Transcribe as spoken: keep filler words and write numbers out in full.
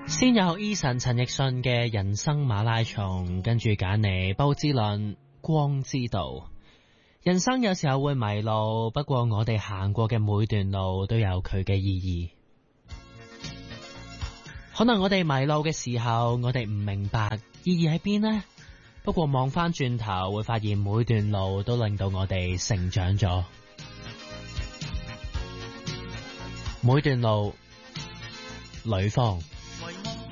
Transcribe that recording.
先有 Eason 陳奕迅嘅人生馬拉松，跟住揀嚟包之倫光之道。人生有時候會迷路，不過我哋行過嘅每段路都有佢嘅意義。可能我哋迷路嘅時候，我哋唔明白意義喺邊呢？不過望翻轉頭，會發現每段路都令到我哋成長咗。每段路，呂方。